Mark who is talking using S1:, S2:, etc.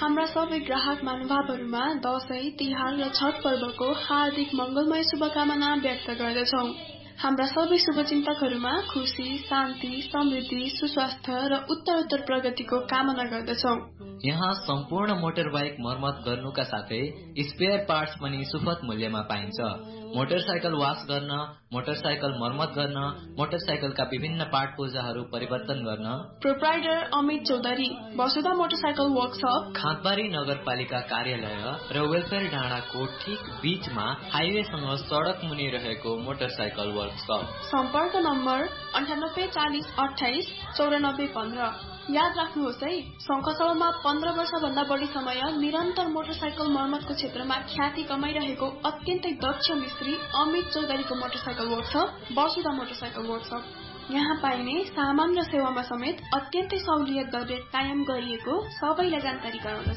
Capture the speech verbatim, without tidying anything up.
S1: हाम्रा सबै ग्राहक महानुभावहरूमा दशैं, तिहार र छठ पर्वको हार्दिक मंगलमय शुभकामना व्यक्त गर्दछौं। हाम्रा सबै शुभचिन्तकहरूमा खुशी, शान्ति, समृद्धि, सुस्वास्थ्य र उत्तरोत्तर प्रगतिको कामना गर्दछौं।
S2: यहाँ सम्पूर्ण मोटरबाइक मर्मत गर्नुका साथै स्पेयर पार्ट्स पनि सुपथ मूल्यमा पाइन्छ। मोटरसाइकल वाश गर्न, मोटरसाइकल मर्मत गर्न, मोटरसाइकलका विभिन्न पार्ट पूजाहरू परिवर्तन गर्न।
S1: प्रोप्राइटर अमित चौधरी, वसुधा मोटरसाइकल वर्कशप,
S2: खाँदबारी नगरपालिका कार्यालय र वेलफेयर डाँडाको ठीक बीचमा हाइवेसँग सड़क मुनि रहेको मोटरसाइकल वर्कशप।
S1: सम्पर्क नम्बर अन्ठानब्बे चालिस अठाइस चौरानब्बे पन्ध्र। याद राख्नुहोस् है, शङ्खसभामा पन्ध्र वर्ष भन्दा बढी समय निरन्तर मोटरसाइकल मर्मतको क्षेत्रमा ख्याति कमाइरहेको अत्यन्तै दक्ष मिस्त्री अमित चौधरीको मोटरसाइकल वर्कशप वसुधा मोटरसाइकल वर्कशप। यहाँ पाइने सामान र सेवामा समेत अत्यन्तै सहुलियत दरले कायम गरिएको सबैलाई जानकारी गराउँदछ।